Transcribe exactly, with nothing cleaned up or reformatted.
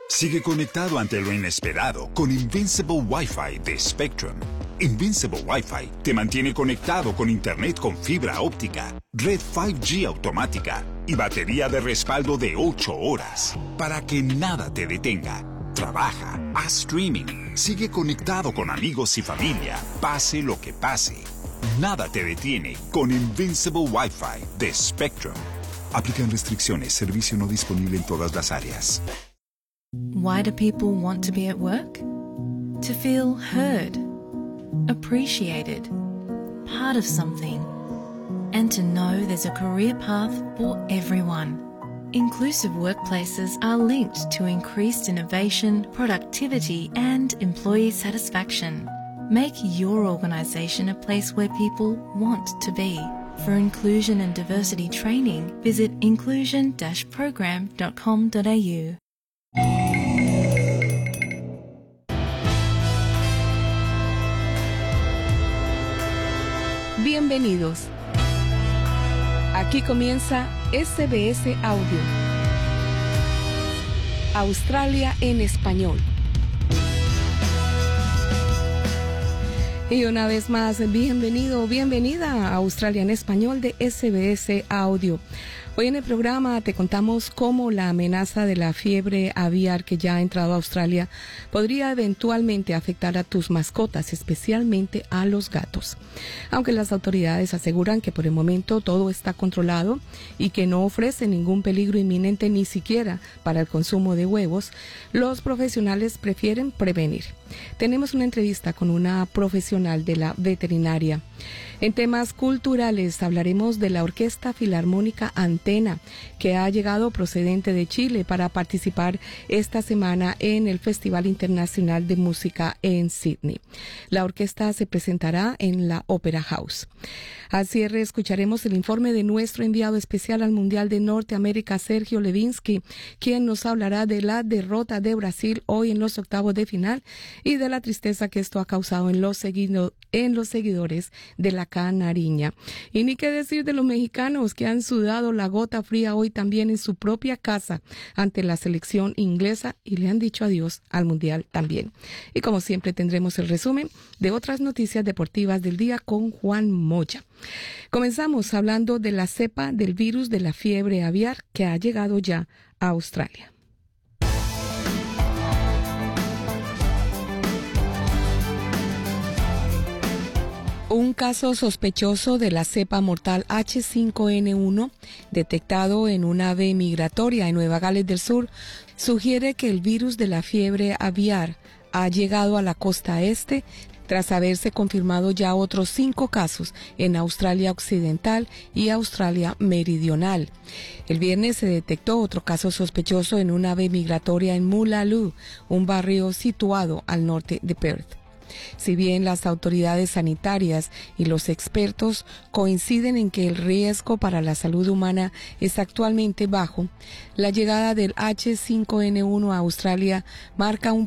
Sigue conectado ante lo inesperado con Invincible Wi-Fi de Spectrum. Invincible Wi-Fi te mantiene conectado con Internet con fibra óptica, red cinco G automática y batería de respaldo de ocho horas para que nada te detenga. Trabaja, haz streaming, sigue conectado con amigos y familia, pase lo que pase. Nada te detiene con Invincible Wi-Fi de Spectrum. Aplican restricciones, servicio no disponible en todas las áreas. Why do people want to be at work? To feel heard, appreciated, part of something, and to know there's a career path for everyone. Inclusive workplaces are linked to increased innovation, productivity, and employee satisfaction. Make your organization a place where people want to be. For inclusion and diversity training, visit inclusion dash program dot com dot a u. Bienvenidos. Aquí comienza S B S Audio. Australia en español. Y una vez más, bienvenido o bienvenida a Australia en español de S B S Audio. Hoy en el programa te contamos cómo la amenaza de la fiebre aviar que ya ha entrado a Australia podría eventualmente afectar a tus mascotas, especialmente a los gatos. Aunque las autoridades aseguran que por el momento todo está controlado y que no ofrece ningún peligro inminente ni siquiera para el consumo de huevos, los profesionales prefieren prevenir. Tenemos una entrevista con una profesional de la veterinaria. En temas culturales hablaremos de la Orquesta Filarmónica Antena, que ha llegado procedente de Chile para participar esta semana en el Festival Internacional de Música en Sydney. La orquesta se presentará en la Opera House. Al cierre escucharemos el informe de nuestro enviado especial al Mundial de Norteamérica, Sergio Levinsky, quien nos hablará de la derrota de Brasil hoy en los octavos de final y de la tristeza que esto ha causado en los, seguido, en los seguidores de la Canariña. Y ni qué decir de los mexicanos que han sudado la gota fría hoy también en su propia casa ante la selección inglesa y le han dicho adiós al Mundial también. Y como siempre tendremos el resumen de otras noticias deportivas del día con Juan Moya. Comenzamos hablando de la cepa del virus de la fiebre aviar que ha llegado ya a Australia. Un caso sospechoso de la cepa mortal H cinco N uno, detectado en un ave migratoria en Nueva Gales del Sur, sugiere que el virus de la fiebre aviar ha llegado a la costa este tras haberse confirmado ya otros cinco casos en Australia Occidental y Australia Meridional. El viernes se detectó otro caso sospechoso en un ave migratoria en Moolaloo, un barrio situado al norte de Perth. Si bien las autoridades sanitarias y los expertos coinciden en que el riesgo para la salud humana es actualmente bajo, la llegada del H cinco N uno a Australia marca un